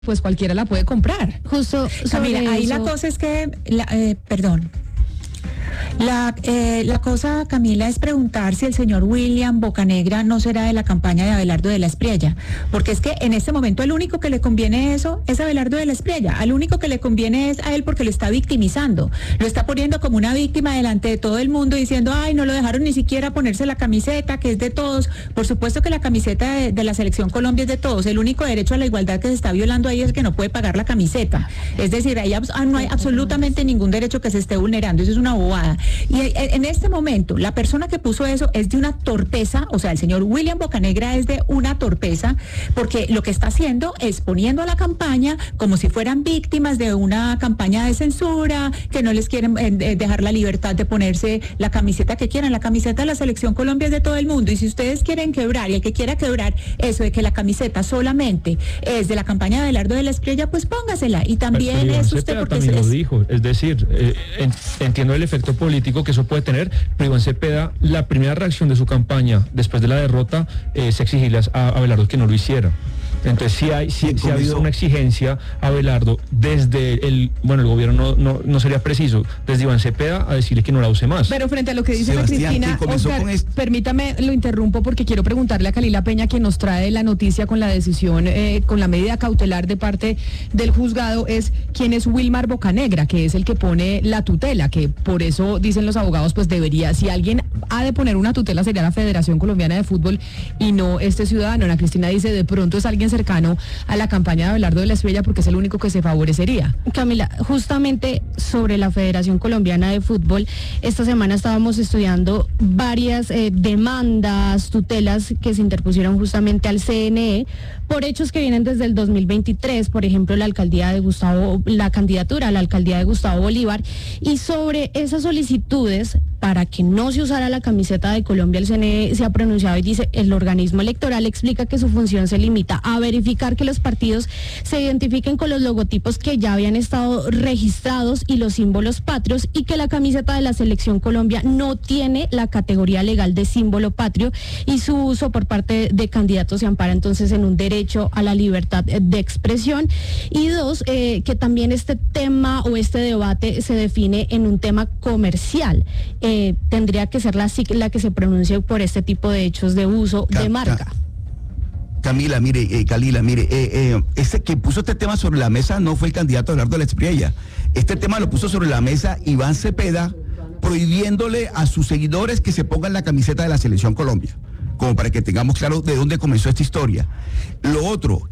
pues cualquiera la puede comprar. Justo Camila, ahí eso. la cosa es que, la cosa, Camila, es preguntar si el señor William Bocanegra no será de la campaña de Abelardo de la Espriella, porque es que en este momento el único que le conviene eso es Abelardo de la Espriella, al único que le conviene es a él porque lo está victimizando, lo está poniendo como una víctima delante de todo el mundo diciendo, ay, no lo dejaron ni siquiera ponerse la camiseta, que es de todos. Por supuesto que la camiseta de la Selección Colombia es de todos, el único derecho a la igualdad que se está violando ahí es que no puede pagar la camiseta, es decir, ahí no hay absolutamente ningún derecho que se esté vulnerando, eso es una bobada. Y en este momento, la persona que puso eso es de una torpeza, o sea, el señor William Bocanegra es de una torpeza, porque lo que está haciendo es poniendo a la campaña como si fueran víctimas de una campaña de censura, que no les quieren dejar la libertad de ponerse la camiseta que quieran. La camiseta de la Selección Colombia es de todo el mundo, y si ustedes quieren quebrar, y el que quiera quebrar eso de que la camiseta solamente es de la campaña de Abelardo de la Espriella, pues póngasela, y también pero es usted porque también lo dijo, es decir, entiendo el efecto político que eso puede tener, pero Iván Cepeda, la primera reacción de su campaña después de la derrota es exigirle a Abelardo que no lo hiciera. Entonces sí ha habido una exigencia a Abelardo desde el gobierno no sería preciso, desde Iván Cepeda a decirle que no la use más. Pero frente a lo que dice Cristina, Oscar, permítame, lo interrumpo porque quiero preguntarle a Kalila Peña, quien nos trae la noticia con la decisión, con la medida cautelar de parte del juzgado, es quién es Wilmar Bocanegra, que es el que pone la tutela, que por eso dicen los abogados, pues debería, si alguien ha de poner una tutela sería la Federación Colombiana de Fútbol y no este ciudadano. Ana Cristina dice, de pronto es alguien cercano a la campaña de Abelardo de la Espriella porque es el único que se favorecería. Camila, justamente sobre la Federación Colombiana de Fútbol, esta semana estábamos estudiando varias demandas, tutelas que se interpusieron justamente al CNE por hechos que vienen desde el 2023, por ejemplo, la candidatura a la alcaldía de Gustavo Bolívar, y sobre esas solicitudes para que no se usara la camiseta de Colombia, el CNE se ha pronunciado y dice, el organismo electoral explica que su función se limita a verificar que los partidos se identifiquen con los logotipos que ya habían estado registrados y los símbolos patrios, y que la camiseta de la Selección Colombia no tiene la categoría legal de símbolo patrio y su uso por parte de candidatos se ampara entonces en un derecho a la libertad de expresión. Y dos, que también este tema o este debate se define en un tema comercial. Tendría que ser la SIC la que se pronuncie por este tipo de hechos de uso de marca. Camila, Kalila, este que puso este tema sobre la mesa no fue el candidato Abelardo de la Espriella. Este tema lo puso sobre la mesa Iván Cepeda, prohibiéndole a sus seguidores que se pongan la camiseta de la Selección Colombia, como para que tengamos claro de dónde comenzó esta historia. Lo otro,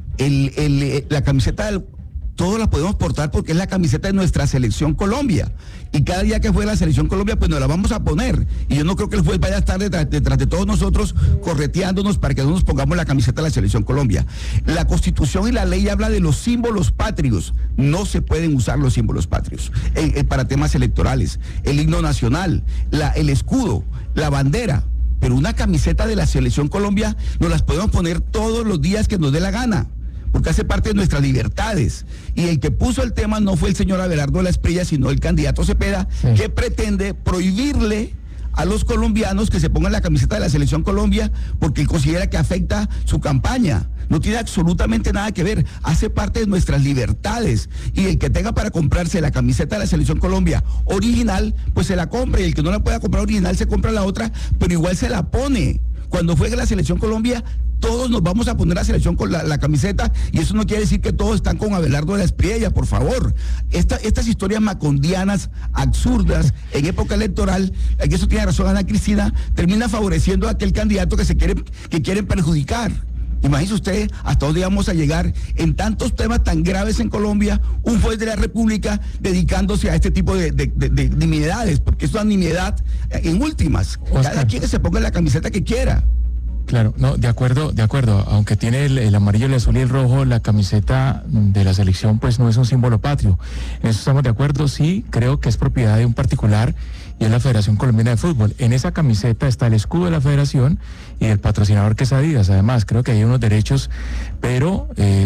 la camiseta todos la podemos portar porque es la camiseta de nuestra Selección Colombia. Y cada día que juegue la Selección Colombia, pues nos la vamos a poner. Y yo no creo que el juez vaya a estar detrás de todos nosotros correteándonos para que no nos pongamos la camiseta de la Selección Colombia. La Constitución y la ley habla de los símbolos patrios. No se pueden usar los símbolos patrios para temas electorales. El himno nacional, el escudo, la bandera. Pero una camiseta de la Selección Colombia nos las podemos poner todos los días que nos dé la gana, porque hace parte de nuestras libertades. Y el que puso el tema no fue el señor Abelardo de la Espriella, sino el candidato Cepeda, que pretende prohibirle a los colombianos que se pongan la camiseta de la Selección Colombia porque él considera que afecta su campaña. No tiene absolutamente nada que ver, hace parte de nuestras libertades. Y el que tenga para comprarse la camiseta de la Selección Colombia original, pues se la compra, y el que no la pueda comprar original se compra la otra, pero igual se la pone. Cuando juegue la Selección Colombia, todos nos vamos a poner la selección con la camiseta, y eso no quiere decir que todos están con Abelardo de la Espriella, por favor. Estas historias macondianas, absurdas, en época electoral, y eso tiene razón Ana Cristina, termina favoreciendo a aquel candidato que quieren perjudicar. Imagínese usted hasta dónde vamos a llegar en tantos temas tan graves en Colombia, un juez de la República dedicándose a este tipo de nimiedades, porque es una nimiedad en últimas. Oscar, cada quien que se ponga la camiseta que quiera. Claro, no, de acuerdo, aunque tiene el amarillo, el azul y el rojo, la camiseta de la selección pues no es un símbolo patrio. En eso estamos de acuerdo. Sí, creo que es propiedad de un particular y es la Federación Colombiana de Fútbol. En esa camiseta está el escudo de la federación y el patrocinador, que es Adidas. Además, creo que hay unos derechos, pero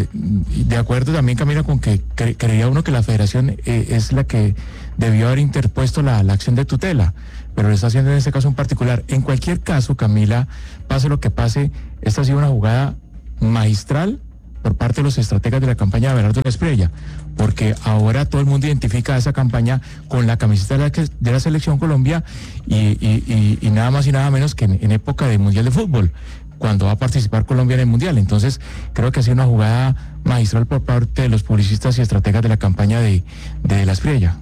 de acuerdo también, Camila, con que creía uno que la federación es la que debió haber interpuesto la acción de tutela, pero lo está haciendo en este caso en particular. En cualquier caso, Camila, pase lo que pase, esta ha sido una jugada magistral por parte de los estrategas de la campaña de Abelardo Espriella, porque ahora todo el mundo identifica esa campaña con la camiseta de la Selección Colombia y nada más y nada menos que en época de Mundial de Fútbol, cuando va a participar Colombia en el Mundial. Entonces, creo que ha sido una jugada magistral por parte de los publicistas y estrategas de la campaña de la Espriella.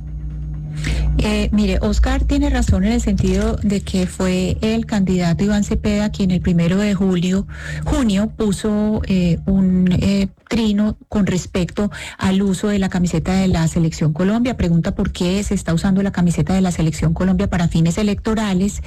Mire, Oscar tiene razón en el sentido de que fue el candidato Iván Cepeda quien el 1 de junio puso un trino con respecto al uso de la camiseta de la Selección Colombia. Pregunta por qué se está usando la camiseta de la Selección Colombia para fines electorales.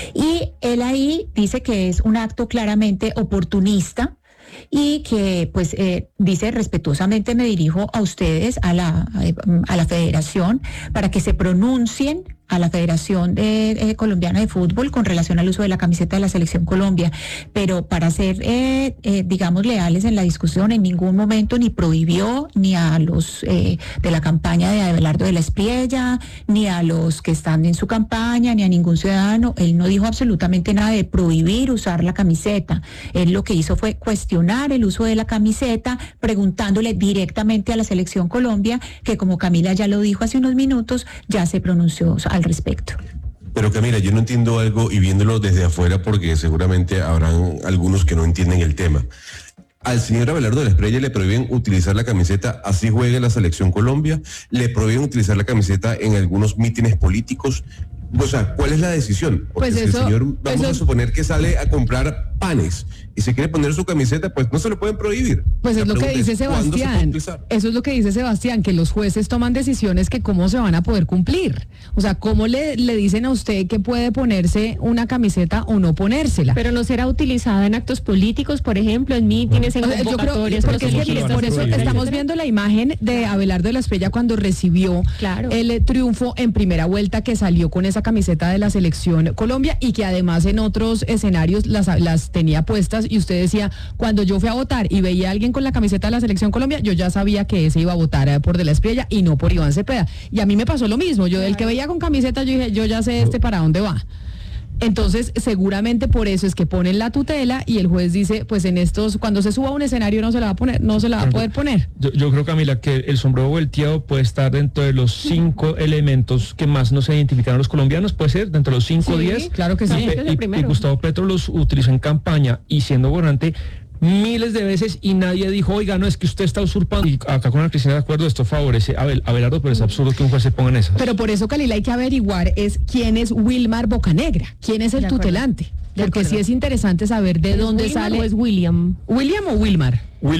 Y él ahí dice que es un acto claramente oportunista, y que pues dice: respetuosamente me dirijo a ustedes, a la federación, para que se pronuncien a la Federación Colombiana de Fútbol con relación al uso de la camiseta de la Selección Colombia, pero para ser, digamos, leales en la discusión, en ningún momento ni prohibió ni a los de la campaña de Abelardo de la Espriella, ni a los que están en su campaña, ni a ningún ciudadano. Él no dijo absolutamente nada de prohibir usar la camiseta. Él lo que hizo fue cuestionar el uso de la camiseta, preguntándole directamente a la Selección Colombia, que como Camila ya lo dijo hace unos minutos, ya se pronunció al respecto. Pero Camila, yo no entiendo algo, y viéndolo desde afuera, porque seguramente habrán algunos que no entienden el tema. Al señor Abelardo de la Espriella le prohíben utilizar la camiseta así juegue la Selección Colombia, le prohíben utilizar la camiseta en algunos mítines políticos. O sea, ¿cuál es la decisión? Porque pues si el señor, vamos a suponer que sale a comprar panes y se quiere poner su camiseta, pues no se lo pueden prohibir. Pues es lo que dice Sebastián. Eso es lo que dice Sebastián, que los jueces toman decisiones que cómo se van a poder cumplir. O sea, ¿cómo le dicen a usted que puede ponerse una camiseta o no ponérsela? Pero no será utilizada en actos políticos, por ejemplo, en mítines, en convocatorias. Yo creo, porque por eso estamos viendo la imagen de Abelardo de la Espriella cuando recibió el triunfo en primera vuelta, que salió con esa camiseta de la Selección Colombia y que además en otros escenarios las tenía puestas, y usted decía: cuando yo fui a votar y veía a alguien con la camiseta de la Selección Colombia, yo ya sabía que ese iba a votar por de la Espriella y no por Iván Cepeda. Y a mí me pasó lo mismo. Yo, el que veía con camiseta, yo dije: yo ya sé para dónde va. Entonces, seguramente por eso es que ponen la tutela, y el juez dice: pues en estos, cuando se suba a un escenario no se la va a poner, no se la va a poder poner. Yo creo, Camila, que el sombrero volteado puede estar dentro de los 5 elementos que más nos identificaron los colombianos, puede ser dentro de los 5 o 10. Claro que sí. Y Gustavo Petro los utilizó en campaña y siendo gobernante miles de veces, y nadie dijo: oiga, no, es que usted está usurpando. Y acá con la Cristina de acuerdo, esto favorece a Abelardo, pero es absurdo que un juez se ponga en esas. Pero por eso, Calila, hay que averiguar quién es Wilmar Bocanegra, quién es el tutelante. Porque sí es interesante saber de dónde sale. ¿O es William? ¿William o Wilmar?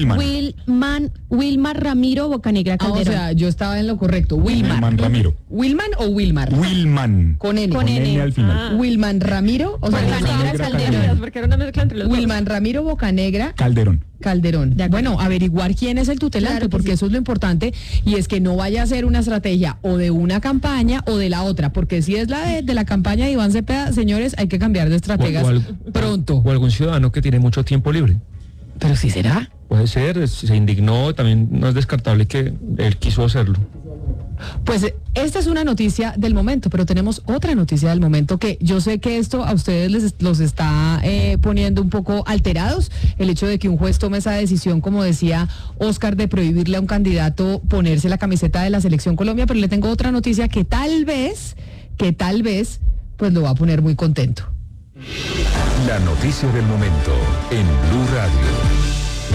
Wilmar Ramiro Bocanegra Calderón. O sea, yo estaba en lo correcto. Wilman Ramiro. ¿Wilman o Wilmar? Wilman. Con N. Con N al final. Wilman Ramiro. O sea, Bocanegra Calderón. Porque era una mezcla entre los Wilman Ramiro Bocanegra Calderón. Bueno, averiguar quién es el tutelante, porque eso es lo importante, y es que no vaya a ser una estrategia o de una campaña o de la otra, porque si es la de la campaña de Iván Cepeda, señores, hay que cambiar de estrategas pronto. O algún ciudadano que tiene mucho tiempo libre. Pero sí será. Puede ser, se indignó, también no es descartable que él quiso hacerlo. Pues esta es una noticia del momento, pero tenemos otra noticia del momento que yo sé que esto a ustedes los está poniendo un poco alterados, el hecho de que un juez tome esa decisión, como decía Oscar, de prohibirle a un candidato ponerse la camiseta de la Selección Colombia, pero le tengo otra noticia que tal vez, pues lo va a poner muy contento. La noticia del momento en Blue Radio.